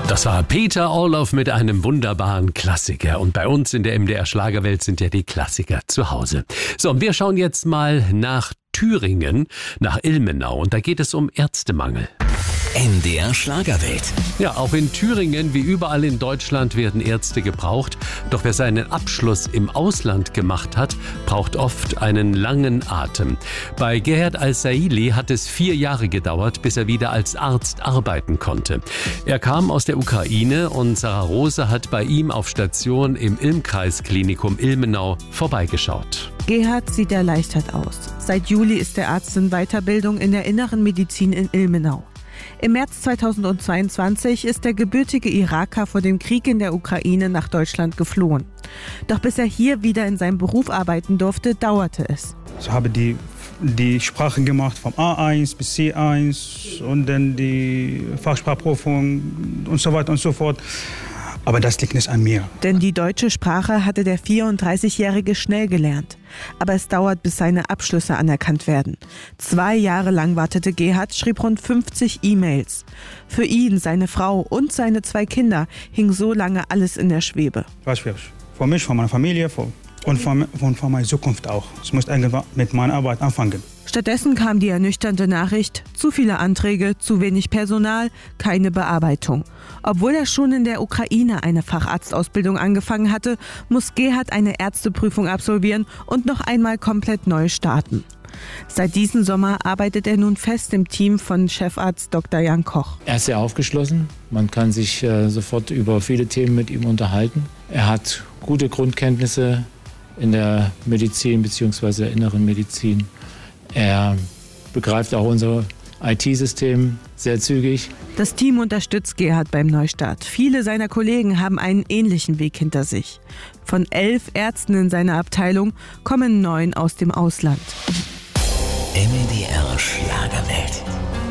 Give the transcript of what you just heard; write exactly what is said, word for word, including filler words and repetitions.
Das war Peter Orloff mit einem wunderbaren Klassiker. Und bei uns in der M D R Schlagerwelt sind ja die Klassiker zu Hause. So, und wir schauen jetzt mal nach Thüringen, nach Ilmenau. Und da geht es um Ärztemangel. M D R Schlagerwelt. Ja, auch in Thüringen wie überall in Deutschland werden Ärzte gebraucht. Doch wer seinen Abschluss im Ausland gemacht hat, braucht oft einen langen Atem. Bei Gerhard Al-Saili hat es vier Jahre gedauert, bis er wieder als Arzt arbeiten konnte. Er kam aus der Ukraine und Sarah Rose hat bei ihm auf Station im Ilmkreisklinikum Ilmenau vorbeigeschaut. Gerhard sieht erleichtert aus. Seit Juli ist der Arzt in Weiterbildung in der Inneren Medizin in Ilmenau. Im März zweitausendzweiundzwanzig ist der gebürtige Iraker vor dem Krieg in der Ukraine nach Deutschland geflohen. Doch bis er hier wieder in seinem Beruf arbeiten durfte, dauerte es. Ich habe die, die Sprachen gemacht vom A eins bis C eins und dann die Fachsprachprüfung und so weiter und so fort. Aber das liegt nicht an mir. Denn die deutsche Sprache hatte der vierunddreißigjährige schnell gelernt. Aber es dauert, bis seine Abschlüsse anerkannt werden. Zwei Jahre lang wartete Gerhard, schrieb rund fünfzig E-Mails. Für ihn, seine Frau und seine zwei Kinder hing so lange alles in der Schwebe. Was für mich, für meine Familie und für meine Zukunft auch. Ich muss irgendwann mit meiner Arbeit anfangen. Stattdessen kam die ernüchternde Nachricht, zu viele Anträge, zu wenig Personal, keine Bearbeitung. Obwohl er schon in der Ukraine eine Facharztausbildung angefangen hatte, muss Gerhard eine Ärzteprüfung absolvieren und noch einmal komplett neu starten. Seit diesem Sommer arbeitet er nun fest im Team von Chefarzt Doktor Jan Koch. Er ist sehr aufgeschlossen, man kann sich äh, sofort über viele Themen mit ihm unterhalten. Er hat gute Grundkenntnisse in der Medizin bzw. der inneren Medizin. Er begreift auch unser I T-System sehr zügig. Das Team unterstützt Gerhard beim Neustart. Viele seiner Kollegen haben einen ähnlichen Weg hinter sich. Von elf Ärzten in seiner Abteilung kommen neun aus dem Ausland. M D R Schlagerwelt.